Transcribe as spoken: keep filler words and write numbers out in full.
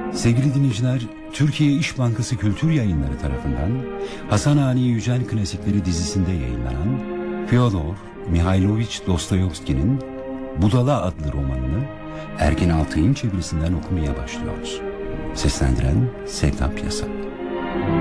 Sevgili dinleyiciler, Türkiye İş Bankası Kültür Yayınları tarafından Hasan Ani Yücel Klasikleri dizisinde yayınlanan Fyodor Mihailovich Dostoyevski'nin Budala adlı romanını Ergin Altay'ın çevirisinden okumaya başlıyoruz. Seslendiren Sevda Piyasa.